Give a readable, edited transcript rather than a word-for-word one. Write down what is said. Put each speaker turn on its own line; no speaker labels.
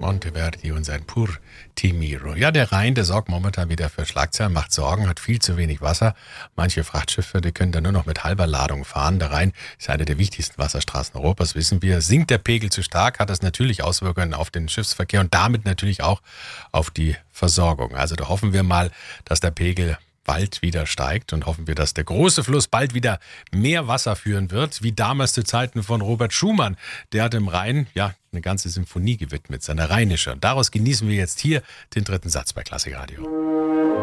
Monteverdi und sein Pur Ti Miro. Ja, der Rhein, der sorgt momentan wieder für Schlagzeilen, macht Sorgen, hat viel zu wenig Wasser. Manche Frachtschiffe, die können da nur noch mit halber Ladung fahren. Der Rhein ist eine der wichtigsten Wasserstraßen Europas, wissen wir. Sinkt der Pegel zu stark, hat das natürlich Auswirkungen auf den Schiffsverkehr und damit natürlich auch auf die Versorgung. Also da hoffen wir mal, dass der Pegel bald wieder steigt und hoffen wir, dass der große Fluss bald wieder mehr Wasser führen wird, wie damals zu Zeiten von Robert Schumann. Der hat im Rhein eine ganze Symphonie gewidmet, seine Rheinische. Und daraus genießen wir jetzt hier den dritten Satz bei Klassik Radio.